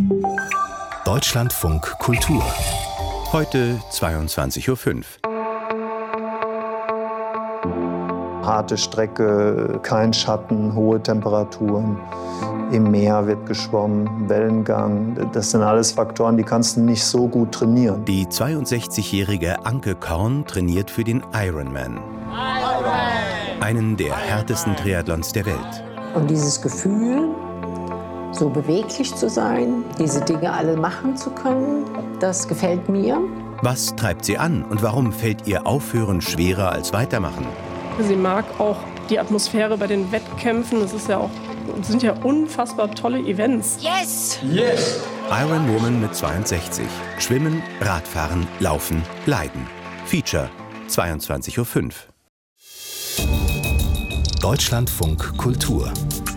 Deutschlandfunk Kultur. Heute 22:05 Uhr. Harte Strecke, kein Schatten, hohe Temperaturen. Im Meer wird geschwommen, Wellengang. Das sind alles Faktoren, die kannst du nicht so gut trainieren. Die 62-jährige Anke Korn trainiert für den Ironman. Einen der härtesten Triathlons der Welt. Und dieses Gefühl, so beweglich zu sein, diese Dinge alle machen zu können, das gefällt mir. Was treibt sie an und warum fällt ihr Aufhören schwerer als Weitermachen? Sie mag auch die Atmosphäre bei den Wettkämpfen. Es sind ja unfassbar tolle Events. Yes! Yes! Ironwoman mit 62. Schwimmen, Radfahren, Laufen, Leiden. Feature 22:05 Uhr. Deutschlandfunk Kultur.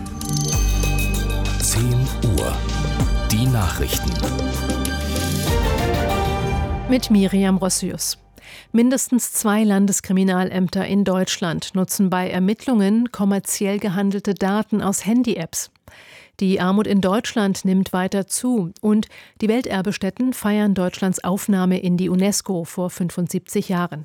10 Uhr. Die Nachrichten. Mit Miriam Rossius. Mindestens 2 Landeskriminalämter in Deutschland nutzen bei Ermittlungen kommerziell gehandelte Daten aus Handy-Apps. Die Armut in Deutschland nimmt weiter zu und die Welterbestätten feiern Deutschlands Aufnahme in die UNESCO vor 75 Jahren.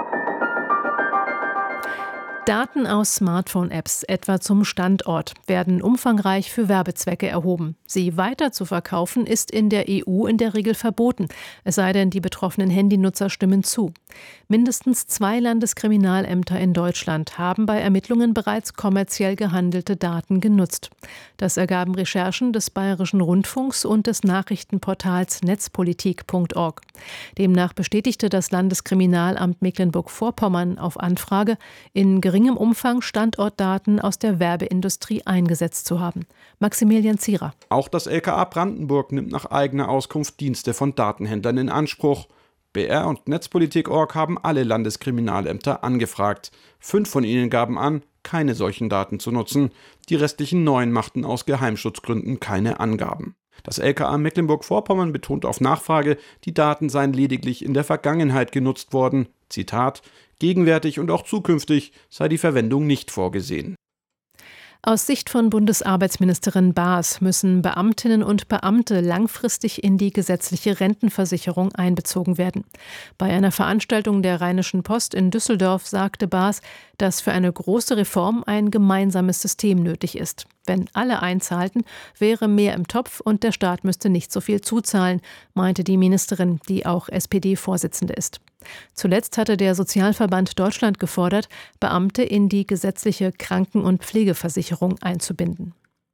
Daten aus Smartphone-Apps, etwa zum Standort, werden umfangreich für Werbezwecke erhoben. Sie weiter zu verkaufen ist in der EU in der Regel verboten, es sei denn, die betroffenen Handynutzer stimmen zu. Mindestens 2 Landeskriminalämter in Deutschland haben bei Ermittlungen bereits kommerziell gehandelte Daten genutzt. Das ergaben Recherchen des Bayerischen Rundfunks und des Nachrichtenportals netzpolitik.org. Demnach bestätigte das Landeskriminalamt Mecklenburg-Vorpommern auf Anfrage, in geringem Umfang Standortdaten aus der Werbeindustrie eingesetzt zu haben. Maximilian Zierer. Auch das LKA Brandenburg nimmt nach eigener Auskunft Dienste von Datenhändlern in Anspruch. BR und Netzpolitik.org haben alle Landeskriminalämter angefragt. 5 von ihnen gaben an, keine solchen Daten zu nutzen. Die restlichen 9 machten aus Geheimschutzgründen keine Angaben. Das LKA Mecklenburg-Vorpommern betont auf Nachfrage, die Daten seien lediglich in der Vergangenheit genutzt worden. Zitat: Gegenwärtig und auch zukünftig sei die Verwendung nicht vorgesehen. Aus Sicht von Bundesarbeitsministerin Baas müssen Beamtinnen und Beamte langfristig in die gesetzliche Rentenversicherung einbezogen werden. Bei einer Veranstaltung der Rheinischen Post in Düsseldorf sagte Baas, dass für eine große Reform ein gemeinsames System nötig ist. Wenn alle einzahlten, wäre mehr im Topf und der Staat müsste nicht so viel zuzahlen, meinte die Ministerin, die auch SPD-Vorsitzende ist. Zuletzt hatte der Sozialverband Deutschland gefordert, Beamte in die gesetzliche Kranken- und Pflegeversicherung einzubinden.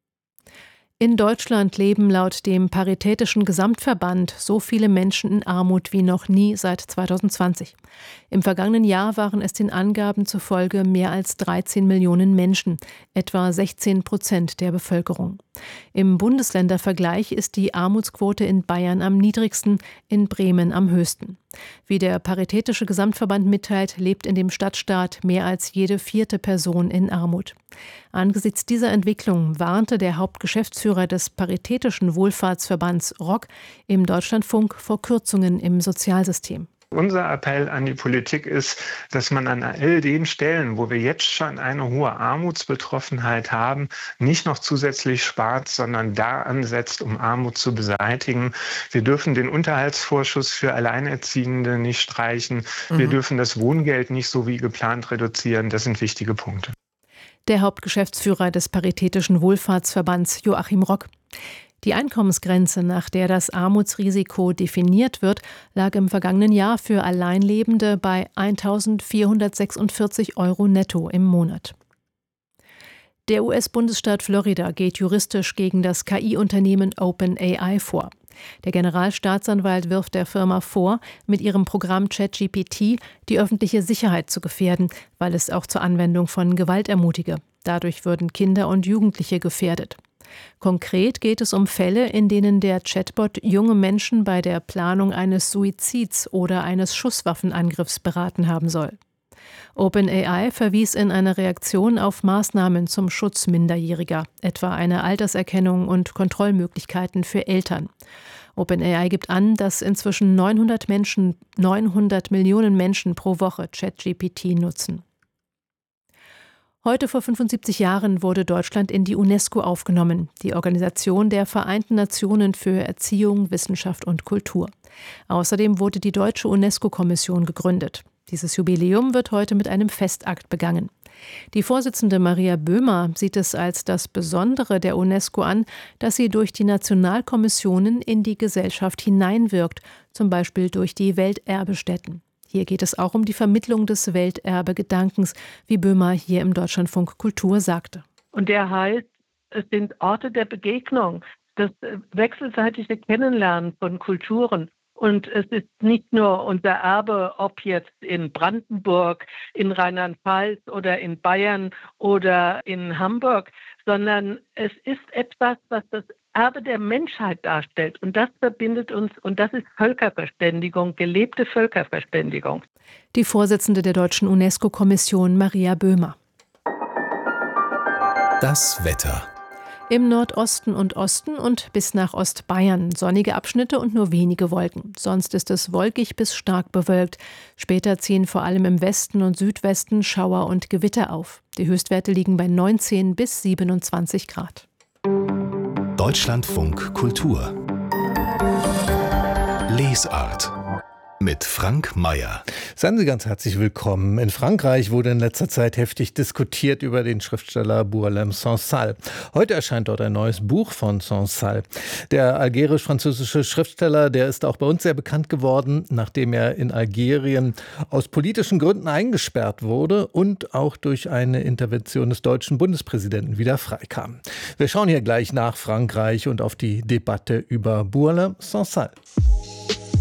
In Deutschland leben laut dem Paritätischen Gesamtverband so viele Menschen in Armut wie noch nie seit 2020. Im vergangenen Jahr waren es den Angaben zufolge mehr als 13 Millionen Menschen, etwa 16% der Bevölkerung. Im Bundesländervergleich ist die Armutsquote in Bayern am niedrigsten, in Bremen am höchsten. Wie der Paritätische Gesamtverband mitteilt, lebt in dem Stadtstaat mehr als jede 4. Person in Armut. Angesichts dieser Entwicklung warnte der Hauptgeschäftsführer des Paritätischen Wohlfahrtsverbands ROC im Deutschlandfunk vor Kürzungen im Sozialsystem. Unser Appell an die Politik ist, dass man an all den Stellen, wo wir jetzt schon eine hohe Armutsbetroffenheit haben, nicht noch zusätzlich spart, sondern da ansetzt, um Armut zu beseitigen. Wir dürfen den Unterhaltsvorschuss für Alleinerziehende nicht streichen. Wir dürfen das Wohngeld nicht so wie geplant reduzieren. Das sind wichtige Punkte. Der Hauptgeschäftsführer des Paritätischen Wohlfahrtsverbands Joachim Rock. Die Einkommensgrenze, nach der das Armutsrisiko definiert wird, lag im vergangenen Jahr für Alleinlebende bei 1.446 € netto im Monat. Der US-Bundesstaat Florida geht juristisch gegen das KI-Unternehmen OpenAI vor. Der Generalstaatsanwalt wirft der Firma vor, mit ihrem Programm ChatGPT die öffentliche Sicherheit zu gefährden, weil es auch zur Anwendung von Gewalt ermutige. Dadurch würden Kinder und Jugendliche gefährdet. Konkret geht es um Fälle, in denen der Chatbot junge Menschen bei der Planung eines Suizids oder eines Schusswaffenangriffs beraten haben soll. OpenAI verwies in einer Reaktion auf Maßnahmen zum Schutz Minderjähriger, etwa eine Alterserkennung und Kontrollmöglichkeiten für Eltern. OpenAI gibt an, dass inzwischen 900 Millionen Menschen pro Woche ChatGPT nutzen. Heute vor 75 Jahren wurde Deutschland in die UNESCO aufgenommen, die Organisation der Vereinten Nationen für Erziehung, Wissenschaft und Kultur. Außerdem wurde die Deutsche UNESCO-Kommission gegründet. Dieses Jubiläum wird heute mit einem Festakt begangen. Die Vorsitzende Maria Böhmer sieht es als das Besondere der UNESCO an, dass sie durch die Nationalkommissionen in die Gesellschaft hineinwirkt, zum Beispiel durch die Welterbestätten. Hier geht es auch um die Vermittlung des Welterbe-Gedankens, wie Böhmer hier im Deutschlandfunk Kultur sagte. Und der heißt, es sind Orte der Begegnung, das wechselseitige Kennenlernen von Kulturen. Und es ist nicht nur unser Erbe, ob jetzt in Brandenburg, in Rheinland-Pfalz oder in Bayern oder in Hamburg, sondern es ist etwas, was das Erbe der Menschheit darstellt. Und das verbindet uns, und das ist Völkerverständigung, gelebte Völkerverständigung. Die Vorsitzende der Deutschen UNESCO-Kommission, Maria Böhmer. Das Wetter. Im Nordosten und Osten und bis nach Ostbayern sonnige Abschnitte und nur wenige Wolken. Sonst ist es wolkig bis stark bewölkt. Später ziehen vor allem im Westen und Südwesten Schauer und Gewitter auf. Die Höchstwerte liegen bei 19 bis 27 Grad. Deutschlandfunk Kultur. Lesart. Mit Frank Mayer. Seien Sie ganz herzlich willkommen. In Frankreich wurde in letzter Zeit heftig diskutiert über den Schriftsteller Boualem Sansal. Heute erscheint dort ein neues Buch von Sansal. Der algerisch-französische Schriftsteller, der ist auch bei uns sehr bekannt geworden, nachdem er in Algerien aus politischen Gründen eingesperrt wurde und auch durch eine Intervention des deutschen Bundespräsidenten wieder freikam. Wir schauen hier gleich nach Frankreich und auf die Debatte über Boualem Sansal.